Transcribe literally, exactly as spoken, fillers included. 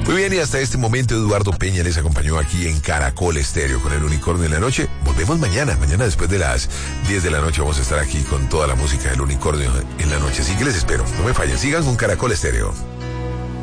Muy bien, y hasta este momento Eduardo Peña les acompañó aquí en Caracol Estéreo con el Unicornio en la noche. Volvemos mañana, mañana después de las diez de la noche vamos a estar aquí con toda la música del Unicornio en la noche. Así que les espero, no me fallen, sigan con Caracol Estéreo.